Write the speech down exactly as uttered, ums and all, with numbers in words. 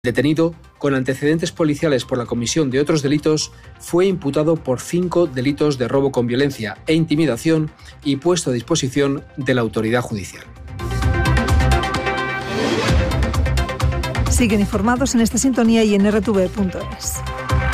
Detenido, con antecedentes policiales por la comisión de otros delitos, fue imputado por cinco delitos de robo con violencia e intimidación y puesto a disposición de la autoridad judicial. Siguen informados en esta sintonía y en erre te ve punto es.